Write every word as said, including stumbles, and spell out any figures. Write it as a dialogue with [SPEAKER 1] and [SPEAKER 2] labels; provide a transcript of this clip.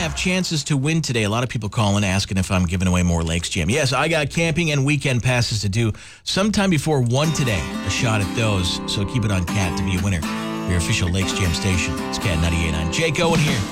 [SPEAKER 1] have chances to win today. A lot of people calling, asking if I'm giving away more Lakes Jam. Yes, I got camping and weekend passes to do sometime before one today. A shot at those. So keep it on Cat to be a winner. Your official Lakes Jam station. It's Cat ninety-eight point nine. Jake Owen here.